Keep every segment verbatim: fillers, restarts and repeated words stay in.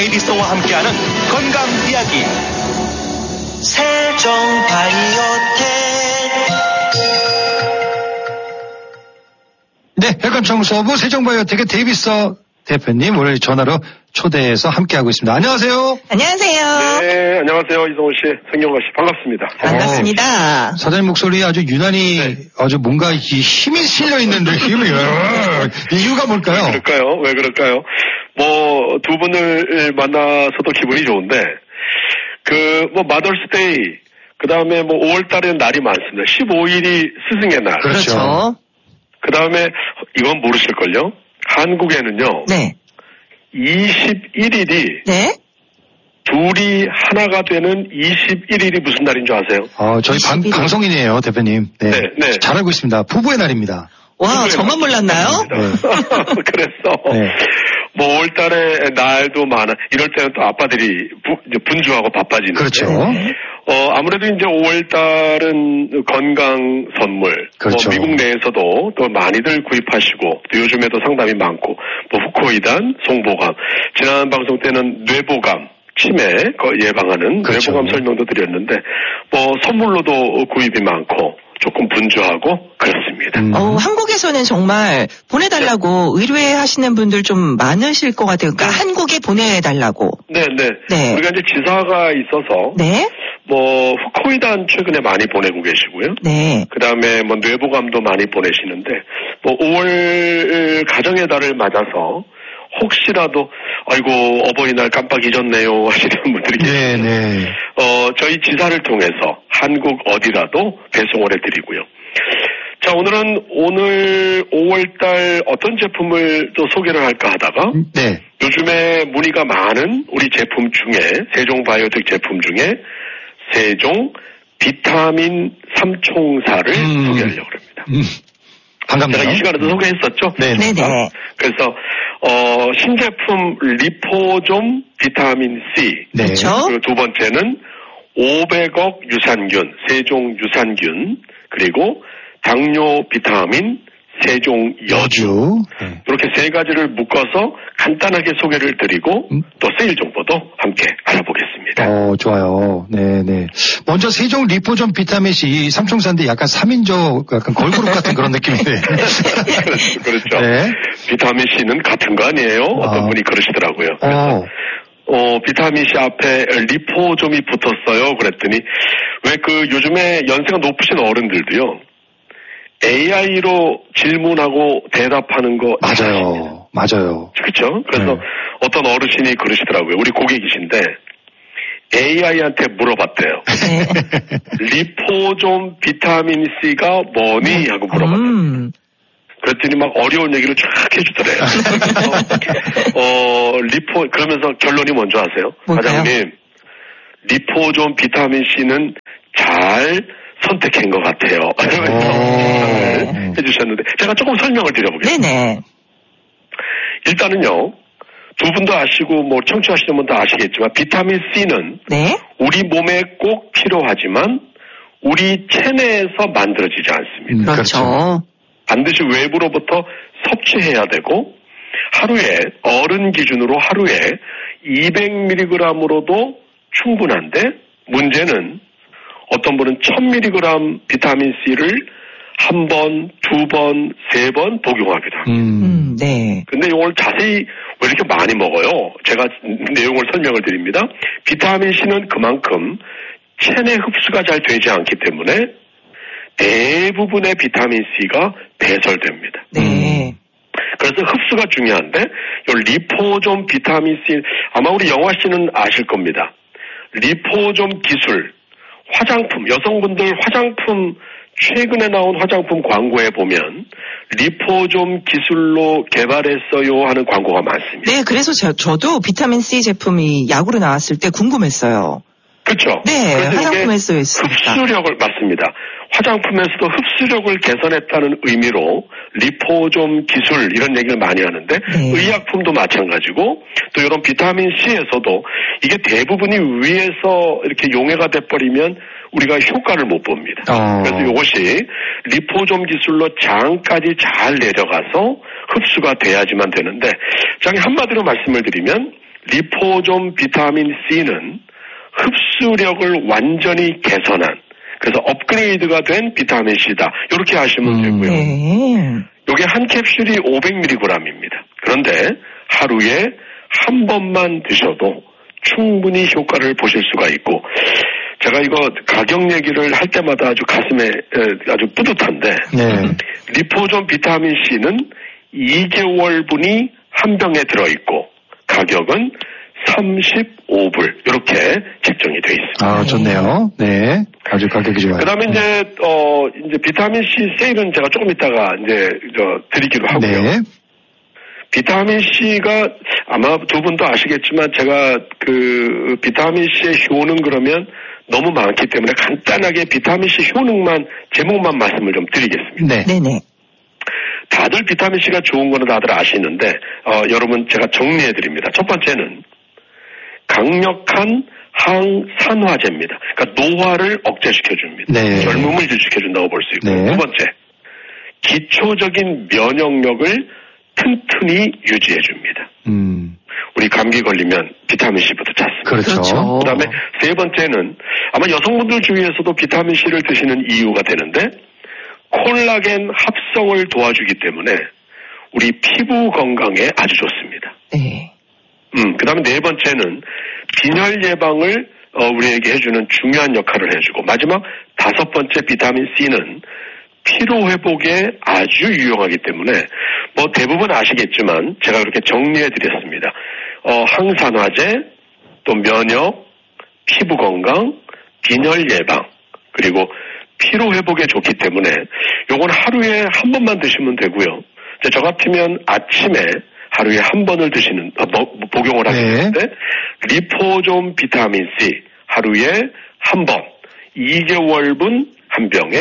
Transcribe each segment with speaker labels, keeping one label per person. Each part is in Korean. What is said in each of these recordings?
Speaker 1: 에디슨와 함께하는 건강 이야기 세종 바이오텍.
Speaker 2: 네, 혈관청소부 세종바이오텍의 데이비스 대표님 오늘 전화로 초대해서 함께하고 있습니다. 안녕하세요.
Speaker 3: 안녕하세요.
Speaker 4: 네, 안녕하세요. 이성호 씨, 성경화 씨, 반갑습니다.
Speaker 3: 반갑습니다.
Speaker 2: 어, 사장님 목소리 아주 유난히 네. 아주 뭔가 이 힘이 실려 있는 느낌이 이유가 뭘까요?
Speaker 4: 왜 그럴까요? 왜 그럴까요? 뭐 두 분을 만나서도 기분이 좋은데 그 뭐 마더스데이 그 다음에 뭐 오월달에는 날이 많습니다. 십오일이 스승의 날.
Speaker 3: 그렇죠.
Speaker 4: 그 다음에 이건 모르실걸요? 한국에는요.
Speaker 3: 네.
Speaker 4: 이십일일이
Speaker 3: 네.
Speaker 4: 둘이 하나가 되는 이십일일이 무슨 날인 줄 아세요?
Speaker 2: 어, 저희 방, 방송인이에요, 대표님. 네. 네, 네. 잘 알고 있습니다. 부부의 날입니다.
Speaker 3: 와, 저만 몰랐나요?
Speaker 4: 네. 그래서 네. 뭐 오월달에 날도 많아. 이럴 때는 또 아빠들이 부, 분주하고 바빠지는.
Speaker 2: 그렇죠.
Speaker 4: 네. 어 아무래도 이제 오월달은 건강 선물.
Speaker 2: 그렇죠.
Speaker 4: 뭐 미국 내에서도 또 많이들 구입하시고 또 요즘에도 상담이 많고 뭐 후코이단, 송보감. 지난 방송 때는 뇌보감. 치매 예방하는 그렇죠. 뇌보감 설명도 드렸는데 뭐 선물로도 구입이 많고 조금 분주하고 그렇습니다.
Speaker 3: 음. 어, 한국에서는 정말 보내달라고 네. 의뢰하시는 분들 좀 많으실 것 같아요. 그러니까 네. 한국에 보내달라고.
Speaker 4: 네, 네,
Speaker 3: 네.
Speaker 4: 우리가 이제 지사가 있어서
Speaker 3: 네.
Speaker 4: 뭐 후코이단 최근에 많이 보내고 계시고요.
Speaker 3: 네.
Speaker 4: 그 다음에 뭐 뇌보감도 많이 보내시는데 뭐 오월 가정의 달을 맞아서 혹시라도 아이고 어버이날 깜빡 잊었네요 하시는 분들이 계시죠.
Speaker 2: 네, 네.
Speaker 4: 어 저희 지사를 통해서 한국 어디라도 배송을 해드리고요. 자 오늘은 오늘 오월달 어떤 제품을 또 소개를 할까 하다가
Speaker 2: 네.
Speaker 4: 요즘에 문의가 많은 우리 제품 중에 세종 바이오텍 제품 중에 세종 비타민 삼총사를
Speaker 2: 음.
Speaker 4: 소개하려고 합니다.
Speaker 2: 음. 반갑네요.
Speaker 4: 제가 이 시간에도 소개했었죠.
Speaker 3: 네네. 네.
Speaker 4: 그래서 어, 신제품 리포좀 비타민 C.
Speaker 2: 네.
Speaker 3: 그렇죠.
Speaker 4: 그리고 두 번째는 오백억 유산균, 세종 유산균, 그리고 당뇨 비타민, 세종 여주.
Speaker 2: 네.
Speaker 4: 이렇게 세 가지를 묶어서 간단하게 소개를 드리고
Speaker 2: 음?
Speaker 4: 또 세일 정보도 함께 알아보겠습니다.
Speaker 2: 어, 좋아요. 네네. 먼저 세종 리포점 비타민 C 삼총사인데 약간 삼인조 약간 걸그룹 같은 그런 느낌이네요.
Speaker 4: 그렇죠.
Speaker 2: 네.
Speaker 4: 비타민 C는 같은 거 아니에요? 어떤
Speaker 2: 아.
Speaker 4: 분이 그러시더라고요.
Speaker 2: 어.
Speaker 4: 어, 비타민 C 앞에 리포좀이 붙었어요. 그랬더니 왜 그 요즘에 연세가 높으신 어른들도요. 에이아이로 질문하고 대답하는 거
Speaker 2: 맞아요. 맞아요.
Speaker 4: 그렇죠? 그래서
Speaker 2: 네.
Speaker 4: 어떤 어르신이 그러시더라고요. 우리 고객이신데 에이아이한테 물어봤대요.
Speaker 3: 네.
Speaker 4: 리포좀 비타민 C가 뭐니? 하고 물어봤대요.
Speaker 3: 음.
Speaker 4: 그랬더니 막 어려운 얘기를 쫙 해주더래요. 어, 리포, 그러면서 결론이 뭔지 아세요?
Speaker 3: 뭘까요?
Speaker 4: 과장님, 리포좀 비타민 C는 잘 선택한 것 같아요. 이러면서 해주셨는데, 제가 조금 설명을 드려보겠습니다.
Speaker 3: 네네.
Speaker 4: 일단은요, 두 분도 아시고, 뭐, 청취하시는 분도 아시겠지만, 비타민 C는
Speaker 3: 네.
Speaker 4: 우리 몸에 꼭 필요하지만, 우리 체내에서 만들어지지 않습니다.
Speaker 2: 음,
Speaker 3: 그렇죠.
Speaker 4: 반드시 외부로부터 섭취해야 되고 하루에 어른 기준으로 하루에 이백 밀리그램으로도 충분한데 문제는 어떤 분은 천 밀리그램 비타민 C를 한 번, 두 번, 세 번 복용하기도 합니다.
Speaker 2: 음.
Speaker 3: 음, 네.
Speaker 4: 근데 이걸 자세히 왜 이렇게 많이 먹어요? 제가 내용을 설명을 드립니다. 비타민 C는 그만큼 체내 흡수가 잘 되지 않기 때문에 대부분의 비타민 C가 배설됩니다.
Speaker 3: 네.
Speaker 4: 그래서 흡수가 중요한데 이 리포좀 비타민 C 아마 우리 영화 씨는 아실 겁니다. 리포좀 기술 화장품 여성분들 화장품 최근에 나온 화장품 광고에 보면 리포좀 기술로 개발했어요 하는 광고가 많습니다.
Speaker 3: 네, 그래서 저, 저도 비타민 C 제품이 약으로 나왔을 때 궁금했어요.
Speaker 4: 그렇죠.
Speaker 3: 네, 화장품에 써 있으니까.
Speaker 4: 흡수력을 맞습니다. 화장품에서도 흡수력을 개선했다는 의미로 리포좀 기술 이런 얘기를 많이 하는데
Speaker 3: 네.
Speaker 4: 의약품도 마찬가지고 또 이런 비타민 C에서도 이게 대부분이 위에서 이렇게 용해가 돼버리면 우리가 효과를 못 봅니다.
Speaker 2: 어.
Speaker 4: 그래서 이것이 리포좀 기술로 장까지 잘 내려가서 흡수가 돼야지만 되는데 자, 한마디로 말씀을 드리면 리포존 비타민 C는 흡수력을 완전히 개선한, 그래서 업그레이드가 된 비타민 C다. 이렇게 하시면
Speaker 2: 음.
Speaker 4: 되고요.
Speaker 3: 네.
Speaker 4: 이게 한 캡슐이 오백 밀리그램입니다. 그런데 하루에 한 번만 드셔도 충분히 효과를 보실 수가 있고, 제가 이거 가격 얘기를 할 때마다 아주 가슴에 아주 뿌듯한데,
Speaker 2: 네.
Speaker 4: 리포존 비타민 C는 이 개월분이 한 병에 들어있고 가격은 삼십오 불 이렇게 책정이 돼 있습니다.
Speaker 2: 아, 좋네요. 네. 아주 가격이 좋아요.
Speaker 4: 그다음에 이제 어 이제 비타민 C 세일은 제가 조금 이따가 이제 저 드리기로 하고요.
Speaker 2: 네.
Speaker 4: 비타민 C가 아마 두 분도 아시겠지만 제가 그 비타민 C의 효능 그러면 너무 많기 때문에 간단하게 비타민 C 효능만 제목만 말씀을 좀 드리겠습니다.
Speaker 2: 네.
Speaker 3: 네네.
Speaker 4: 다들 비타민 C가 좋은 거는 다들 아시는데 어, 여러분 제가 정리해 드립니다. 첫 번째는 강력한 항산화제입니다. 그러니까 노화를 억제시켜 줍니다.
Speaker 2: 네.
Speaker 4: 젊음을 유지시켜 준다고 볼 수 있고.
Speaker 2: 네.
Speaker 4: 두 번째, 기초적인 면역력을 튼튼히 유지해 줍니다.
Speaker 2: 음.
Speaker 4: 우리 감기 걸리면 비타민 C부터 찾습니다.
Speaker 2: 그렇죠.
Speaker 3: 그렇죠.
Speaker 4: 그다음에 세 번째는 아마 여성분들 중에서도 비타민 C를 드시는 이유가 되는데 콜라겐 합성을 도와주기 때문에 우리 피부 건강에 아주 좋습니다.
Speaker 3: 네.
Speaker 4: 음, 그 다음에 네 번째는 빈혈 예방을 어, 우리에게 해주는 중요한 역할을 해주고, 마지막 다섯 번째 비타민 C는 피로 회복에 아주 유용하기 때문에 뭐 대부분 아시겠지만 제가 그렇게 정리해 드렸습니다. 어, 항산화제, 또 면역, 피부 건강, 빈혈 예방, 그리고 피로 회복에 좋기 때문에 요건 하루에 한 번만 드시면 되고요. 이제 저 같으면 아침에 하루에 한 번을 드시는 어, 뭐, 복용을 하시는데 네. 리포존 비타민 C 하루에 한 번 이 개월분 한 병에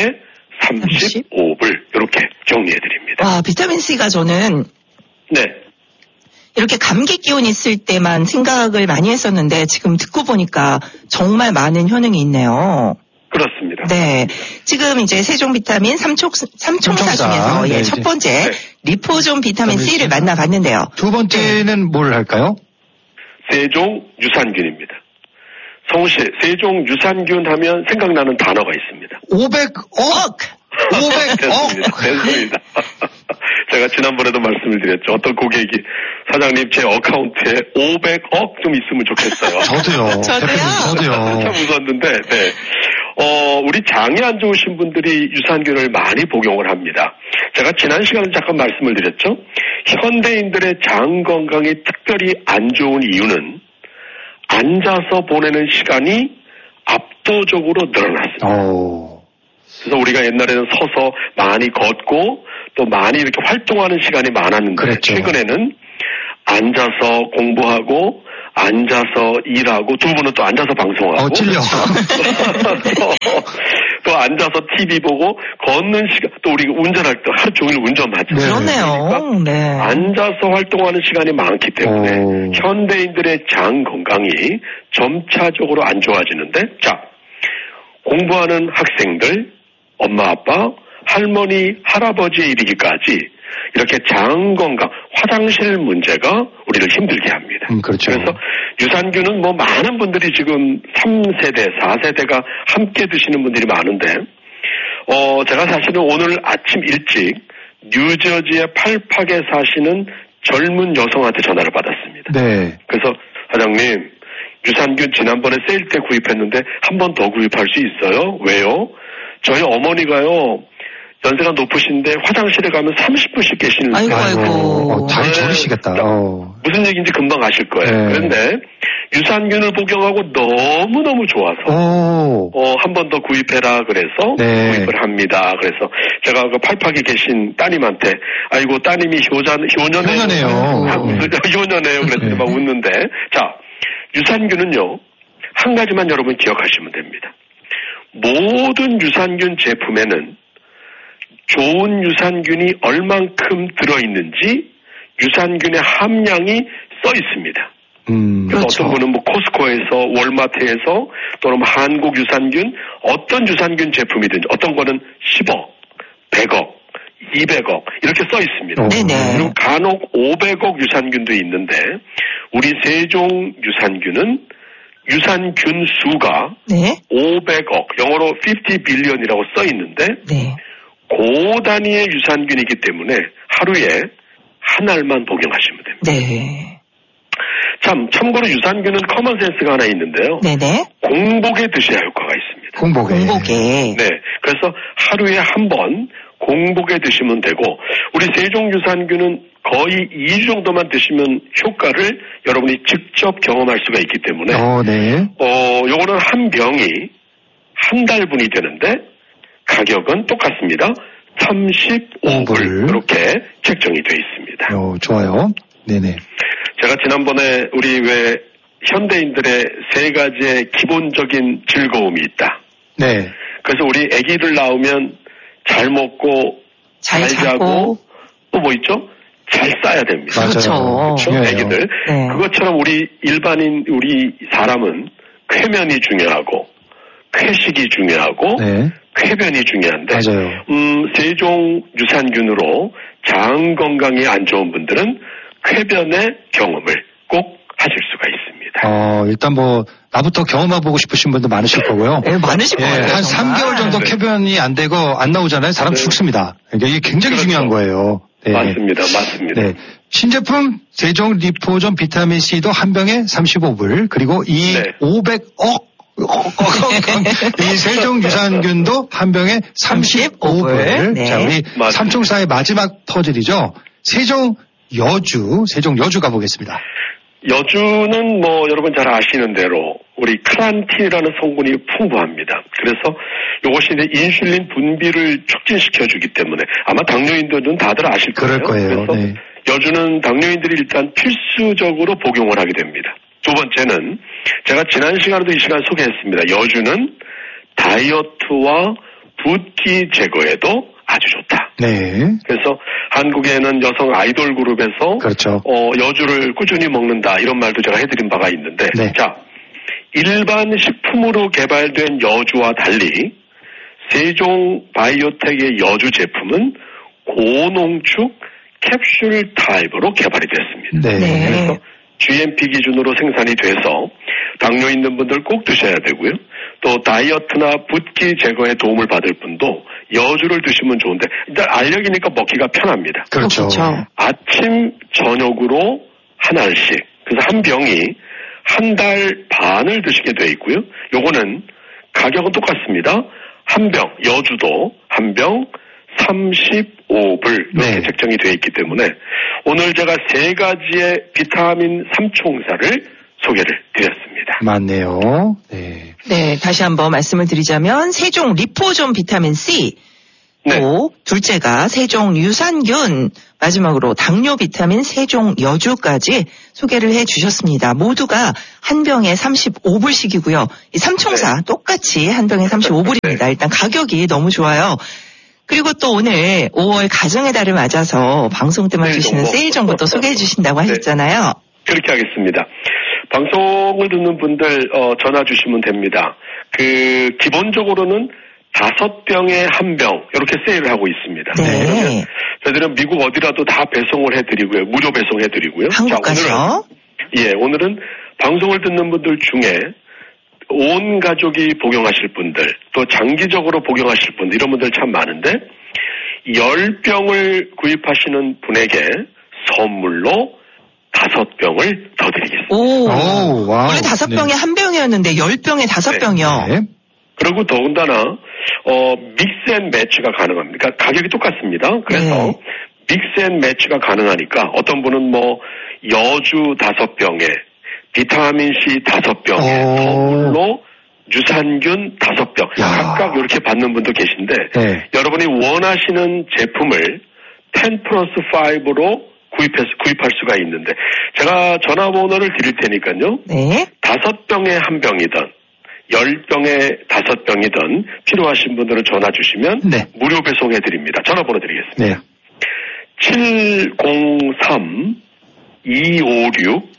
Speaker 4: 삼십오 불 이렇게 정리해 드립니다.
Speaker 3: 와, 비타민 C가 저는
Speaker 4: 네.
Speaker 3: 이렇게 감기 기운 있을 때만 생각을 많이 했었는데 지금 듣고 보니까 정말 많은 효능이 있네요.
Speaker 4: 그렇습니다.
Speaker 3: 네. 지금 이제 세종 비타민 삼총, 삼총사
Speaker 2: 삼총사.
Speaker 3: 중에서 예,
Speaker 2: 네,
Speaker 3: 첫
Speaker 2: 이제.
Speaker 3: 번째
Speaker 4: 네.
Speaker 3: 리포존 비타민 C를 만나봤는데요.
Speaker 2: 두 번째는 뭘 할까요?
Speaker 4: 세종 유산균입니다. 성우씨, 세종 유산균 하면 생각나는 단어가 있습니다.
Speaker 2: 오백억! 오백억!
Speaker 4: 됐습니다. 됐습니다. 제가 지난번에도 말씀을 드렸죠. 어떤 고객이 사장님 제 어카운트에 오백억 좀 있으면 좋겠어요.
Speaker 2: 저도요.
Speaker 3: 저도요.
Speaker 2: 대표님, 저도요.
Speaker 4: 참 웃었는데, 네. 어, 우리 장이 안 좋으신 분들이 유산균을 많이 복용을 합니다. 제가 지난 시간에 잠깐 말씀을 드렸죠. 현대인들의 장 건강이 특별히 안 좋은 이유는 앉아서 보내는 시간이 압도적으로 늘어났습니다.
Speaker 2: 오.
Speaker 4: 그래서 우리가 옛날에는 서서 많이 걷고 또 많이 이렇게 활동하는 시간이 많았는데
Speaker 2: 그랬죠.
Speaker 4: 최근에는 앉아서 공부하고 앉아서 일하고 두 분은 또 앉아서 방송하고
Speaker 2: 어, 찔려.
Speaker 4: 또 앉아서 티비 보고 걷는 시간 또 우리가 운전할 때 하루 종일 운전하죠.
Speaker 2: 네.
Speaker 3: 그렇네요. 네.
Speaker 4: 앉아서 활동하는 시간이 많기 때문에
Speaker 2: 오.
Speaker 4: 현대인들의 장 건강이 점차적으로 안 좋아지는데 자 공부하는 학생들, 엄마 아빠, 할머니, 할아버지에 이르기까지 이렇게 장 건강, 화장실 문제가 우리를 힘들게 합니다.
Speaker 2: 음, 그렇죠.
Speaker 4: 그래서 유산균은 뭐 많은 분들이 지금 삼 세대, 사 세대가 함께 드시는 분들이 많은데 어 제가 사실은 오늘 아침 일찍 뉴저지의 팔팍에 사시는 젊은 여성한테 전화를 받았습니다.
Speaker 2: 네.
Speaker 4: 그래서 사장님 유산균 지난번에 세일 때 구입했는데 한 번 더 구입할 수 있어요? 왜요? 저희 어머니가요 연세가 높으신데 화장실에 가면 삼십 분씩 계시는데
Speaker 3: 아이고, 아이고.
Speaker 2: 어, 다리 저리시겠다. 어.
Speaker 4: 무슨 얘기인지 금방 아실 거예요.
Speaker 2: 네.
Speaker 4: 그런데 유산균을 복용하고 너무너무 좋아서
Speaker 2: 오.
Speaker 4: 어, 한 번 더 구입해라 그래서
Speaker 2: 네.
Speaker 4: 구입을 합니다. 그래서 제가 그 팔팍에 계신 따님한테 아이고 따님이 효자, 효녀네요.
Speaker 2: 효녀네요.
Speaker 4: 아, 무슨 효녀네요. 그랬더니
Speaker 2: 네.
Speaker 4: 막 웃는데 자 유산균은요 한 가지만 여러분 기억하시면 됩니다. 모든 유산균 제품에는 좋은 유산균이 얼만큼 들어있는지 유산균의 함량이 써 있습니다.
Speaker 2: 음.
Speaker 4: 그래서
Speaker 3: 그렇죠.
Speaker 4: 어떤 분은 뭐 코스코에서 월마트에서 또는 뭐 한국 유산균 어떤 유산균 제품이든지 어떤 거는 십억, 백억, 이백억 이렇게 써 있습니다.
Speaker 3: 네네.
Speaker 4: 그리고 간혹 오백억 유산균도 있는데 우리 세종 유산균은 유산균 수가
Speaker 3: 네.
Speaker 4: 오백억, 영어로 오십 빌리언이라고 써 있는데
Speaker 3: 네.
Speaker 4: 고 단위의 유산균이기 때문에 하루에 한 알만 복용하시면 됩니다.
Speaker 3: 네.
Speaker 4: 참 참고로 유산균은 커먼 센스가 하나 있는데요.
Speaker 3: 네네.
Speaker 4: 공복에 드셔야 효과가 있습니다.
Speaker 2: 공복에.
Speaker 3: 공복에.
Speaker 4: 네, 그래서 하루에 한 번 공복에 드시면 되고 우리 세종 유산균은 거의 이 주 정도만 드시면 효과를 여러분이 직접 경험할 수가 있기 때문에
Speaker 2: 어, 네.
Speaker 4: 어, 요거는 한 병이 한 달분이 되는데 가격은 똑같습니다. 삼십오 불 이렇게 책정이 되어 있습니다.
Speaker 2: 어, 좋아요. 네네.
Speaker 4: 제가 지난번에 우리 왜 현대인들의 세 가지의 기본적인 즐거움이 있다.
Speaker 2: 네.
Speaker 4: 그래서 우리 아기들 나오면 잘 먹고
Speaker 3: 잘,
Speaker 4: 잘
Speaker 3: 자고.
Speaker 4: 자고 또 뭐 있죠? 잘 싸야 됩니다.
Speaker 3: 그렇죠.
Speaker 2: 맞아요. 중요해요.
Speaker 4: 아기들.
Speaker 3: 네.
Speaker 4: 그것처럼 우리 일반인 우리 사람은 쾌면이 중요하고 쾌식이 중요하고
Speaker 2: 네.
Speaker 4: 쾌변이 중요한데
Speaker 2: 맞아요.
Speaker 4: 음, 세종 유산균으로 장 건강이 안 좋은 분들은 쾌변의 경험을 꼭 하실 수가 있습니다.
Speaker 2: 어, 일단 뭐, 나부터 경험해보고 싶으신 분도 많으실 거고요.
Speaker 3: 네, 많으실
Speaker 2: 예,
Speaker 3: 거예요.
Speaker 2: 한 삼 개월 정도
Speaker 4: 네.
Speaker 2: 쾌변이 안 되고 안 나오잖아요. 사람
Speaker 4: 네.
Speaker 2: 죽습니다. 그러니까 이게 굉장히
Speaker 4: 그렇죠.
Speaker 2: 중요한 거예요. 네.
Speaker 4: 맞습니다. 맞습니다.
Speaker 2: 네. 신제품 세종 리포존 비타민C도 한 병에 삼십오 불, 그리고 이
Speaker 4: 네.
Speaker 2: 오백억 이 세종 유산균도 한 병에 삼십오 불.
Speaker 3: 네.
Speaker 2: 자, 우리
Speaker 4: 맞습니다.
Speaker 2: 삼총사의 마지막 퍼즐이죠. 세종 여주, 세종 여주 가보겠습니다.
Speaker 4: 여주는 뭐 여러분 잘 아시는 대로 우리 크란틴이라는 성분이 풍부합니다. 그래서 이것이 이제 인슐린 분비를 촉진시켜 주기 때문에 아마 당뇨인들은 다들 아실 거예요.
Speaker 2: 그럴 거예요.
Speaker 4: 그래서
Speaker 2: 네.
Speaker 4: 여주는 당뇨인들이 일단 필수적으로 복용을 하게 됩니다. 두 번째는 제가 지난 시간에도 이 시간 소개했습니다. 여주는 다이어트와 붓기 제거에도 아주 좋다.
Speaker 2: 네.
Speaker 4: 그래서 한국에는 여성 아이돌 그룹에서
Speaker 2: 그렇죠.
Speaker 4: 어, 여주를 꾸준히 먹는다 이런 말도 제가 해드린 바가 있는데
Speaker 2: 네.
Speaker 4: 자 일반 식품으로 개발된 여주와 달리 세종 바이오텍의 여주 제품은 고농축 캡슐 타입으로 개발이 됐습니다.
Speaker 2: 네.
Speaker 3: 네.
Speaker 4: 그래서 지엠피 기준으로 생산이 돼서 당뇨 있는 분들 꼭 드셔야 되고요. 또 다이어트나 붓기 제거에 도움을 받을 분도 여주를 드시면 좋은데 일단 알약이니까 먹기가 편합니다.
Speaker 2: 그렇죠.
Speaker 3: 그렇죠.
Speaker 4: 아침 저녁으로 한 알씩 그래서 한 병이 한 달 반을 드시게 돼 있고요. 요거는 가격은 똑같습니다. 한 병 여주도 한 병 삼십오 불 이렇게
Speaker 2: 네.
Speaker 4: 책정이 되어 있기 때문에 오늘 제가 세 가지의 비타민 삼총사를 소개를 드렸습니다.
Speaker 2: 맞네요. 네.
Speaker 3: 네, 다시 한번 말씀을 드리자면 세종 리포존 비타민 C,
Speaker 4: 네.
Speaker 3: 또 둘째가 세종 유산균, 마지막으로 당뇨 비타민 세종 여주까지 소개를 해주셨습니다. 모두가 한 병에 삼십오 불씩이고요. 이 삼총사
Speaker 4: 네.
Speaker 3: 똑같이 한 병에 삼십오 불입니다. 일단 가격이 너무 좋아요. 그리고 또 오늘 오월 가정의 달을 맞아서 방송 때만
Speaker 4: 세일
Speaker 3: 주시는
Speaker 4: 정보.
Speaker 3: 세일 정보 또 소개해 주신다고
Speaker 4: 네.
Speaker 3: 하셨잖아요.
Speaker 4: 그렇게 하겠습니다. 방송을 듣는 분들 어, 전화 주시면 됩니다. 그 기본적으로는 다섯 병에 한 병 이렇게 세일을 하고 있습니다.
Speaker 3: 네.
Speaker 4: 그러면 저희들은 미국 어디라도 다 배송을 해드리고요. 무료 배송해드리고요.
Speaker 3: 한국까지요?
Speaker 4: 자, 오늘은, 예, 오늘은 방송을 듣는 분들 중에 온 가족이 복용하실 분들, 또 장기적으로 복용하실 분들, 이런 분들 참 많은데, 열 병을 구입하시는 분에게 선물로 다섯 병을 더 드리겠습니다.
Speaker 3: 오,
Speaker 2: 오, 와우.
Speaker 3: 원래 다섯
Speaker 2: 네.
Speaker 3: 병에 한 병이었는데 열 병에 다섯
Speaker 4: 네.
Speaker 3: 병이요.
Speaker 2: 네.
Speaker 4: 그리고 더군다나, 어, 믹스 앤 매치가 가능합니다. 그러니까 가격이 똑같습니다. 그래서
Speaker 3: 네.
Speaker 4: 믹스 앤 매치가 가능하니까 어떤 분은 뭐, 여주 다섯 병에, 비타민C 다섯 병에,
Speaker 2: 오.
Speaker 4: 선물로 유산균 다섯 병,
Speaker 2: 야.
Speaker 4: 각각 이렇게 받는 분도 계신데,
Speaker 2: 네.
Speaker 4: 여러분이 원하시는 제품을 텐 플러스 오로 구입해서, 구입할 수가 있는데, 제가 전화번호를 드릴 테니까요,
Speaker 3: 네.
Speaker 4: 다섯 병에 한 병이든, 열 병에 다섯 병이든, 필요하신 분들은 전화 주시면,
Speaker 2: 네.
Speaker 4: 무료 배송해드립니다. 전화번호 드리겠습니다.
Speaker 2: 네.
Speaker 4: 칠공삼 이오육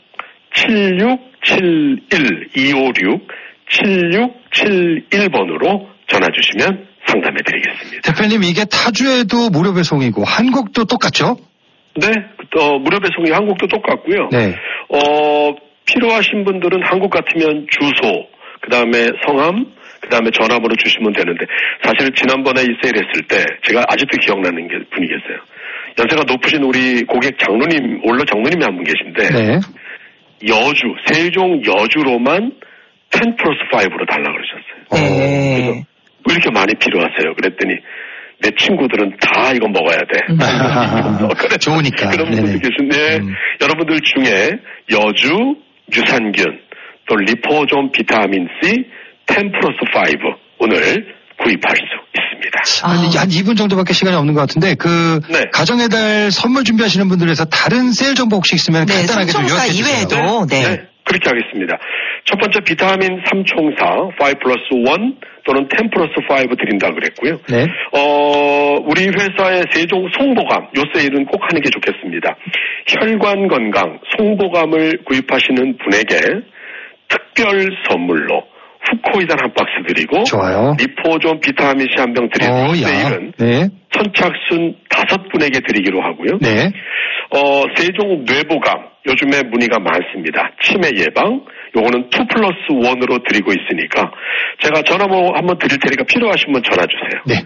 Speaker 4: 칠육칠일 이오육 칠육칠일 번으로 전화 주시면 상담해드리겠습니다.
Speaker 2: 대표님 이게 타주에도 무료 배송이고 한국도 똑같죠?
Speaker 4: 네, 어, 무료 배송이 한국도 똑같고요.
Speaker 2: 네.
Speaker 4: 어, 필요하신 분들은 한국 같으면 주소, 그 다음에 성함, 그 다음에 전화번호 주시면 되는데, 사실 지난번에 이 세일 했을 때 제가 아직도 기억나는 게 분이 계세요. 연세가 높으신 우리 고객 장로님, 원로 장로님이 한 분 계신데,
Speaker 2: 네.
Speaker 4: 여주, 세종 여주로만 텐 플러스 파이브로 달라고 그러셨어요.
Speaker 3: 네.
Speaker 4: 그래서 왜 이렇게 많이 필요하세요? 그랬더니 내 친구들은 다 이거 먹어야 돼.
Speaker 2: 음. 좋으니까.
Speaker 4: 그런 분들 계신데
Speaker 2: 음.
Speaker 4: 여러분들 중에 여주, 유산균, 또 리포존 비타민 C 텐 플러스 파이브 오늘 구입할 수 있습니다.
Speaker 2: 한, 한 이 분 정도밖에 시간이 없는 것 같은데 그
Speaker 4: 네.
Speaker 2: 가정의 달 선물 준비하시는 분들에서 다른 세일 정보 혹시 있으면
Speaker 3: 네,
Speaker 2: 간단하게 좀
Speaker 3: 삼총사
Speaker 2: 요약해 주세요.
Speaker 3: 이외에도 네.
Speaker 4: 네, 그렇게 하겠습니다. 첫 번째 비타민 삼총사 오 플러스 일 또는 텐 플러스 파이브 드린다고 그랬고요.
Speaker 2: 네.
Speaker 4: 어, 우리 회사의 세종 송보감 요 세일은 꼭 하는 게 좋겠습니다. 혈관 건강 송보감을 구입하시는 분에게 특별 선물로 후코이단 한 박스 드리고
Speaker 2: 좋아요.
Speaker 4: 리포존 비타민 C 한 병 드리는
Speaker 2: 어, 야.
Speaker 4: 세일은
Speaker 2: 네.
Speaker 4: 선착순 다섯 분에게 드리기로 하고요.
Speaker 2: 네.
Speaker 4: 어, 세종 뇌보감 요즘에 문의가 많습니다. 치매 예방 요거는 이 플러스 일으로 드리고 있으니까 제가 전화번호 한번 드릴 테니까 필요하신 분 전화 주세요.
Speaker 2: 네.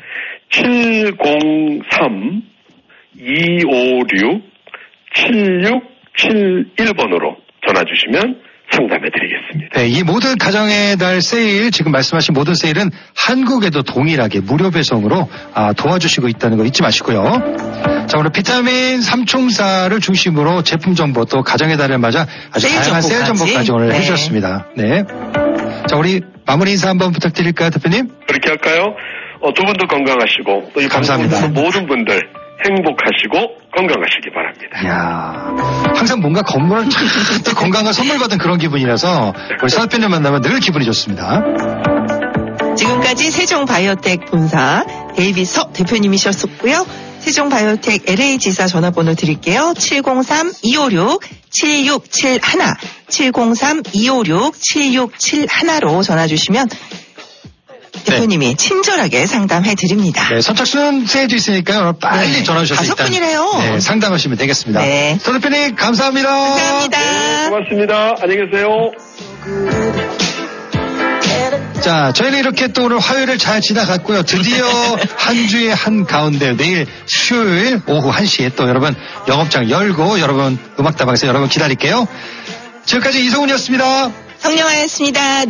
Speaker 4: 칠공삼 이오육 칠육칠일 번으로 전화 주시면 상담해드리겠습니다.
Speaker 2: 네, 이 모든 가정의 달 세일, 지금 말씀하신 모든 세일은 한국에도 동일하게 무료 배송으로 아, 도와주시고 있다는 거 잊지 마시고요. 자, 오늘 비타민 삼총사를 중심으로 제품 정보 또 가정의 달을 맞아 아주
Speaker 3: 세일
Speaker 2: 다양한 세일
Speaker 3: 정보까지.
Speaker 2: 정보까지 오늘
Speaker 3: 네.
Speaker 2: 해주셨습니다. 네. 자, 우리 마무리 인사 한번 부탁드릴까요, 대표님?
Speaker 4: 그렇게 할까요? 어, 두 분도 건강하시고 또 이
Speaker 2: 감사합니다.
Speaker 4: 방송을 모든 분들 행복하시고 건강하시기 바랍니다.
Speaker 2: 이야, 항상 뭔가 건강을 또 건강을 선물 받은 그런 기분이라서 우리 서 대표님 만나면 늘 기분이 좋습니다.
Speaker 3: 지금까지 세종바이오텍 본사 데이비서 대표님이셨었고요. 세종바이오텍 엘에이 지사 전화번호 드릴게요. 칠공삼 이오육 칠육칠일 칠공삼 이오육 칠육칠일로 전화 주시면 대표님이 친절하게 상담해 드립니다.
Speaker 2: 네, 선착순 세일도 있으니까요. 빨리
Speaker 3: 네,
Speaker 2: 전화 주셔서
Speaker 3: 다섯
Speaker 2: 일단
Speaker 3: 분이래요.
Speaker 2: 네, 상담하시면 되겠습니다.
Speaker 3: 네.
Speaker 2: 서 대표님 감사합니다.
Speaker 3: 감사합니다.
Speaker 4: 네, 고맙습니다. 안녕히 계세요.
Speaker 2: 자, 저희는 이렇게 또 오늘 화요일을 잘 지나갔고요. 드디어 한 주의 한 가운데 내일 수요일 오후 한 시에 또 여러분 영업장 열고 여러분 음악다방에서 여러분 기다릴게요. 지금까지 이성훈이었습니다.
Speaker 3: 성령하였습니다.